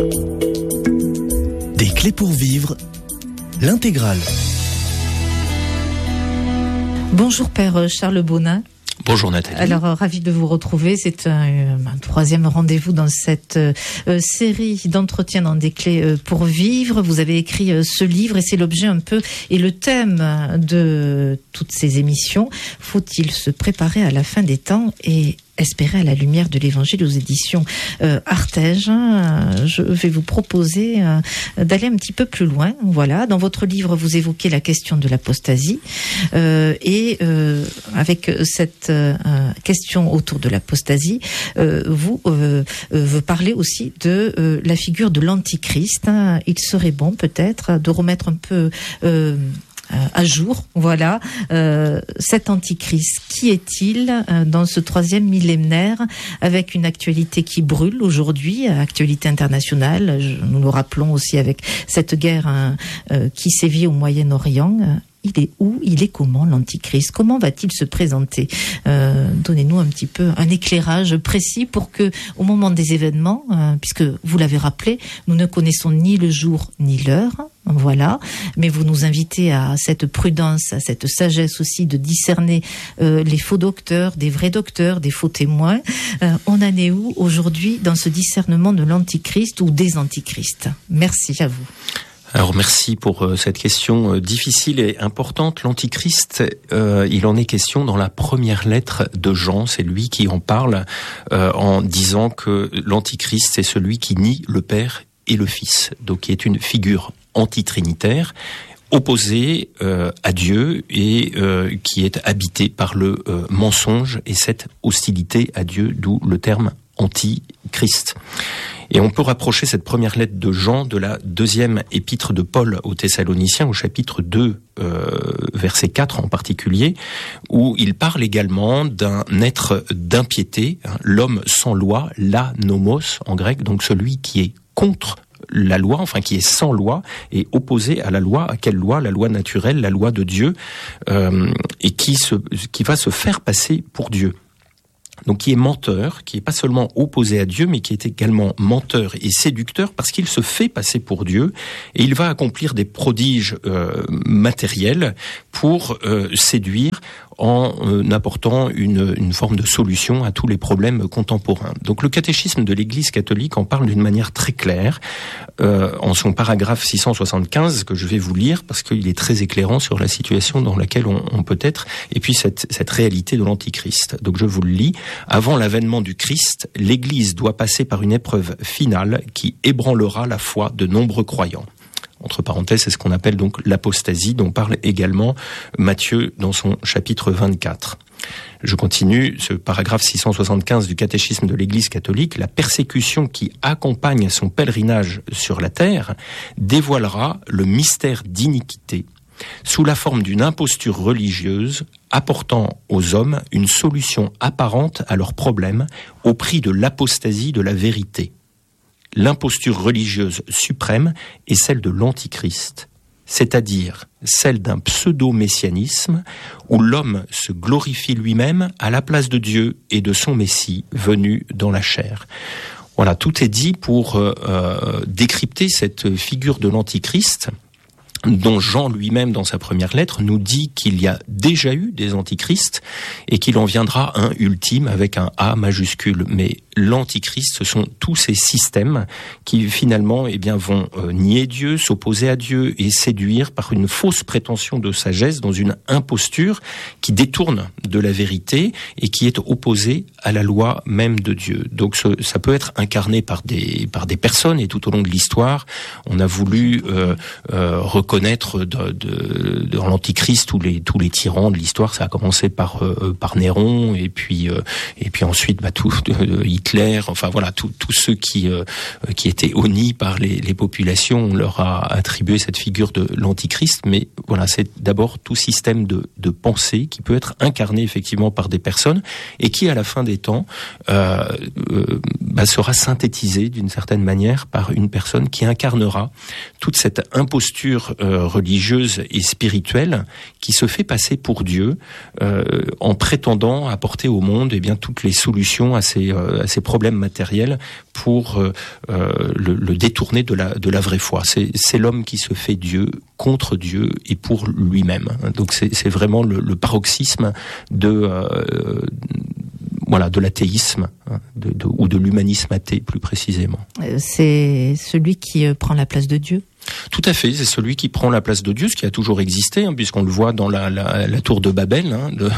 Des clés pour vivre, l'intégrale. Bonjour Père Charles Bonin. Bonjour Nathalie. Alors, ravi de vous retrouver. C'est un troisième rendez-vous dans cette série d'entretiens dans des clés pour vivre. Vous avez écrit ce livre et c'est l'objet un peu et le thème de toutes ces émissions. Faut-il se préparer à la fin des temps et espérer à la lumière de l'Évangile aux éditions Artege. Je vais vous proposer d'aller un petit peu plus loin. Voilà, dans votre livre, vous évoquez la question de l'apostasie et avec cette question autour de l'apostasie, vous parlez aussi de la figure de l'Antichrist. Il serait bon peut-être de remettre un peu à jour, voilà, cet Antichrist. Qui est-il dans ce troisième millénaire avec une actualité qui brûle aujourd'hui, actualité internationale, nous le rappelons aussi avec cette guerre qui sévit au Moyen-Orient. Il est où? Il est comment l'Antichrist? Comment va-t-il se présenter? Donnez-nous un petit peu un éclairage précis pour que, au moment des événements, puisque vous l'avez rappelé, nous ne connaissons ni le jour ni l'heure, voilà, mais vous nous invitez à cette prudence, à cette sagesse aussi de discerner les faux docteurs, des vrais docteurs, des faux témoins. On en est où aujourd'hui dans ce discernement de l'Antichrist ou des Antichrists? Merci à vous. Alors merci pour cette question difficile et importante. L'Antichrist, il en est question dans la première lettre de Jean. C'est lui qui en parle en disant que l'Antichrist, c'est celui qui nie le Père et le Fils. Donc qui est une figure antitrinitaire, opposé à Dieu et qui est habité par le mensonge et cette hostilité à Dieu, d'où le terme Antichrist. Et on peut rapprocher cette première lettre de Jean de la deuxième épître de Paul aux Thessaloniciens, au chapitre 2, verset 4 en particulier, où il parle également d'un être d'impiété, l'homme sans loi, l'anomos en grec, donc celui qui est contre la loi, enfin qui est sans loi et opposé à la loi. À quelle loi? La loi naturelle, la loi de Dieu, et qui va se faire passer pour Dieu. Donc qui est menteur, qui est pas seulement opposé à Dieu, mais qui est également menteur et séducteur parce qu'il se fait passer pour Dieu et il va accomplir des prodiges matériels pour séduire en apportant une forme de solution à tous les problèmes contemporains. Donc le catéchisme de l'Église catholique en parle d'une manière très claire en son paragraphe 675 que je vais vous lire parce qu'il est très éclairant sur la situation dans laquelle on peut être et puis cette réalité de l'Antichrist. Donc je vous le lis. Avant l'avènement du Christ, l'Église doit passer par une épreuve finale qui ébranlera la foi de nombreux croyants. Entre parenthèses, c'est ce qu'on appelle donc l'apostasie, dont parle également Matthieu dans son chapitre 24. Je continue, ce paragraphe 675 du catéchisme de l'Église catholique, la persécution qui accompagne son pèlerinage sur la terre dévoilera le mystère d'iniquité sous la forme d'une imposture religieuse apportant aux hommes une solution apparente à leurs problèmes au prix de l'apostasie de la vérité. L'imposture religieuse suprême est celle de l'Antichrist, c'est-à-dire celle d'un pseudo-messianisme où l'homme se glorifie lui-même à la place de Dieu et de son Messie venu dans la chair. Voilà, tout est dit pour décrypter cette figure de l'Antichrist, dont Jean lui-même, dans sa première lettre, nous dit qu'il y a déjà eu des antichrists et qu'il en viendra un ultime avec un A majuscule. Mais l'antichrist, ce sont tous ces systèmes qui finalement vont nier Dieu, s'opposer à Dieu et séduire par une fausse prétention de sagesse dans une imposture qui détourne de la vérité et qui est opposée à la loi même de Dieu. Donc ça peut être incarné par des personnes et tout au long de l'histoire, on a voulu reconnaître dans l'Antichrist tous les tyrans de l'histoire. Ça a commencé par Néron et puis ensuite Hitler. Enfin voilà, tous ceux qui étaient honnis par les populations, on leur a attribué cette figure de l'Antichrist. Mais voilà, c'est d'abord tout système de pensée qui peut être incarné effectivement par des personnes et qui à la fin des temps sera synthétisé d'une certaine manière par une personne qui incarnera toute cette imposture religieuse et spirituelle qui se fait passer pour Dieu en prétendant apporter au monde toutes les solutions à ces ses problèmes matériels pour le détourner de la vraie foi. C'est l'homme qui se fait Dieu contre Dieu et pour lui-même. Donc c'est vraiment le paroxysme de l'athéisme, ou de l'humanisme athée plus précisément. C'est celui qui prend la place de Dieu? Tout à fait, c'est celui qui prend la place de Dieu, ce qui a toujours existé, puisqu'on le voit dans la tour de Babel,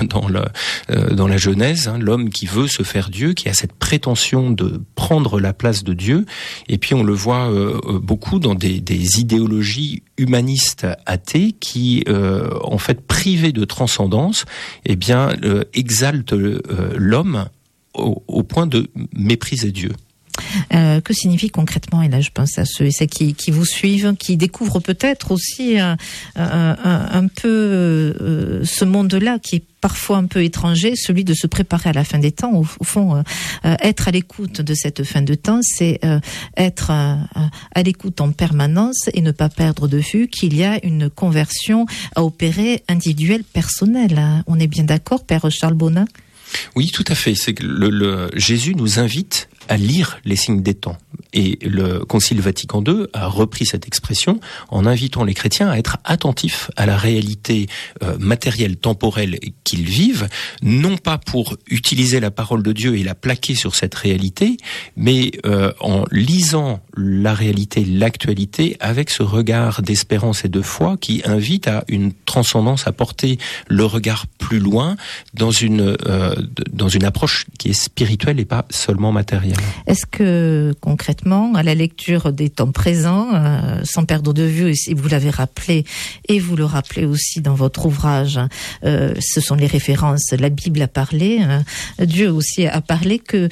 dans la Genèse, l'homme qui veut se faire Dieu, qui a cette prétention de prendre la place de Dieu, et puis on le voit beaucoup dans des idéologies humanistes athées qui, en fait, privées de transcendance, exaltent l'homme au point de mépriser Dieu. Que signifie concrètement, et là je pense à ceux et celles qui vous suivent, qui découvrent peut-être aussi un peu ce monde-là qui est parfois un peu étranger, celui de se préparer à la fin des temps. Au fond, être à l'écoute de cette fin de temps, c'est être à l'écoute en permanence et ne pas perdre de vue qu'il y a une conversion à opérer individuelle, personnelle. On est bien d'accord, Père Charles Bonin? Oui, tout à fait. C'est que Jésus nous invite à lire les signes des temps. Et le Concile Vatican II a repris cette expression en invitant les chrétiens à être attentifs à la réalité matérielle, temporelle qu'ils vivent, non pas pour utiliser la parole de Dieu et la plaquer sur cette réalité, mais en lisant la réalité, l'actualité, avec ce regard d'espérance et de foi qui invite à une transcendance, à porter le regard plus loin dans une approche qui est spirituelle et pas seulement matérielle. Est-ce que, concrètement, à la lecture des temps présents, sans perdre de vue, et vous l'avez rappelé, et vous le rappelez aussi dans votre ouvrage, ce sont les références, la Bible a parlé, Dieu aussi a parlé, que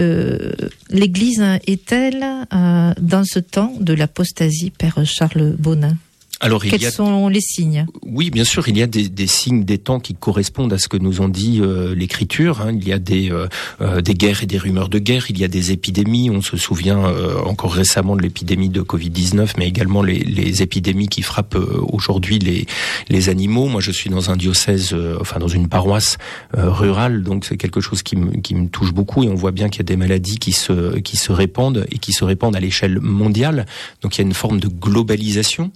l'Église est-elle dans ce temps de l'apostasie, Père Charles Bonin? Alors, quels sont les signes? Oui, bien sûr, il y a des signes des temps qui correspondent à ce que nous ont dit l'Écriture. Il y a des guerres et des rumeurs de guerre. Il y a des épidémies. On se souvient encore récemment de l'épidémie de Covid-19, mais également les épidémies qui frappent aujourd'hui les animaux. Moi, je suis dans un diocèse, dans une paroisse rurale, donc c'est quelque chose qui me touche beaucoup. Et on voit bien qu'il y a des maladies qui se répandent et qui se répandent à l'échelle mondiale. Donc il y a une forme de globalisation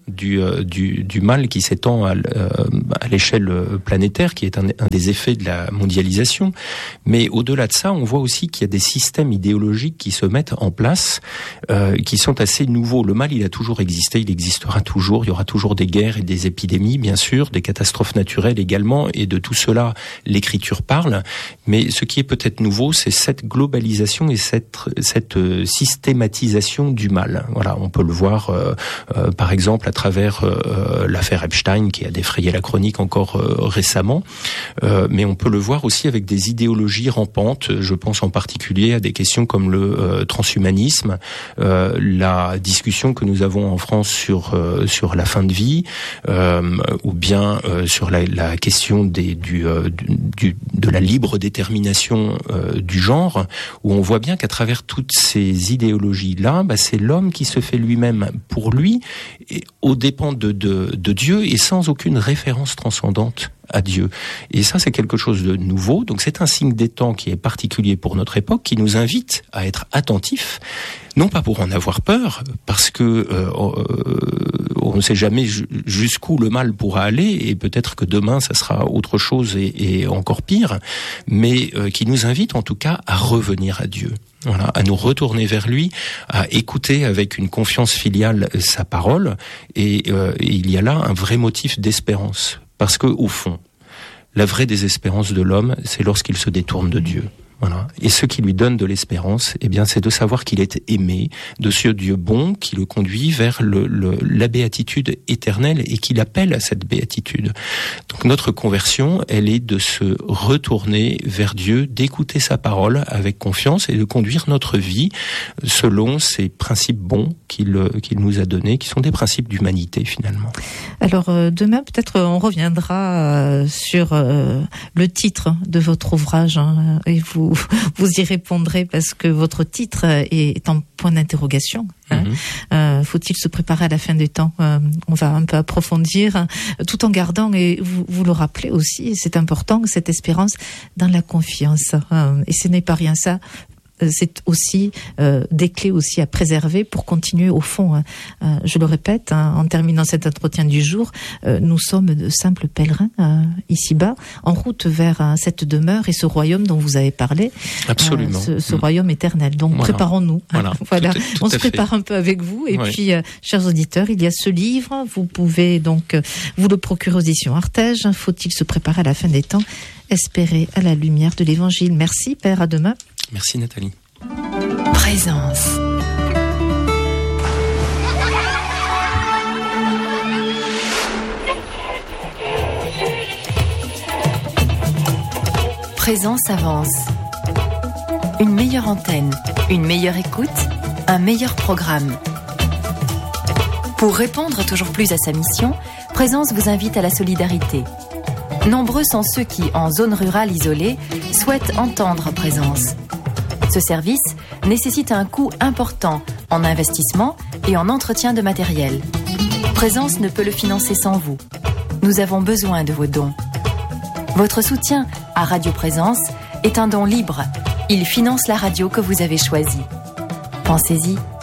du mal qui s'étend à l'échelle planétaire, qui est un des effets de la mondialisation. Mais au-delà de ça, on voit aussi qu'il y a des systèmes idéologiques qui se mettent en place, qui sont assez nouveaux. Le mal, il a toujours existé, il existera toujours. Il y aura toujours des guerres et des épidémies, bien sûr, des catastrophes naturelles également, et de tout cela, l'Écriture parle. Mais ce qui est peut-être nouveau, c'est cette globalisation et cette systématisation du mal. Voilà, on peut le voir, par exemple, à travers l'affaire Epstein qui a défrayé la chronique encore récemment, mais on peut le voir aussi avec des idéologies rampantes. Je pense en particulier à des questions comme le transhumanisme, la discussion que nous avons en France sur la fin de vie, ou bien sur la question de la libre détermination du genre, où on voit bien qu'à travers toutes ces idéologies-là, c'est l'homme qui se fait lui-même pour lui, et au dépend de Dieu et sans aucune référence transcendante à Dieu. Et ça, c'est quelque chose de nouveau. Donc c'est un signe des temps qui est particulier pour notre époque, qui nous invite à être attentifs, non pas pour en avoir peur, parce que on ne sait jamais jusqu'où le mal pourra aller, et peut-être que demain ça sera autre chose et encore pire, mais qui nous invite en tout cas à revenir à Dieu. Voilà, à nous retourner vers lui, à écouter avec une confiance filiale sa parole, et il y a là un vrai motif d'espérance. Parce que, au fond, la vraie désespérance de l'homme, c'est lorsqu'il se détourne de Dieu. Voilà. Et ce qui lui donne de l'espérance, c'est de savoir qu'il est aimé de ce Dieu bon qui le conduit vers la béatitude éternelle et qui l'appelle à cette béatitude. Donc notre conversion, elle est de se retourner vers Dieu, d'écouter sa parole avec confiance et de conduire notre vie selon ces principes bons qu'il nous a donnés, qui sont des principes d'humanité finalement. Alors demain, peut-être on reviendra sur le titre de votre ouvrage, et vous y répondrez parce que votre titre est en point d'interrogation. Faut-il se préparer à la fin des temps? On va un peu approfondir, tout en gardant, et vous le rappelez aussi, et c'est important, cette espérance dans la confiance. Et ce n'est pas rien ça. c'est aussi des clés aussi à préserver pour continuer au fond. Je le répète, en terminant cet entretien du jour, nous sommes de simples pèlerins ici-bas, en route vers cette demeure et ce royaume dont vous avez parlé. Absolument. Ce royaume éternel. Donc préparons-nous. Voilà. Tout On se prépare un peu avec vous. Et puis, chers auditeurs, il y a ce livre. Vous pouvez donc vous le procurer aux éditions Artege. Faut-il se préparer à la fin des temps? Espérer à la lumière de l'Évangile. Merci, Père. À demain. Merci, Nathalie. Présence. Présence avance. Une meilleure antenne, une meilleure écoute, un meilleur programme. Pour répondre toujours plus à sa mission, Présence vous invite à la solidarité. Nombreux sont ceux qui, en zone rurale isolée, souhaitent entendre Présence. Ce service nécessite un coût important en investissement et en entretien de matériel. Présence ne peut le financer sans vous. Nous avons besoin de vos dons. Votre soutien à Radio Présence est un don libre. Il finance la radio que vous avez choisie. Pensez-y.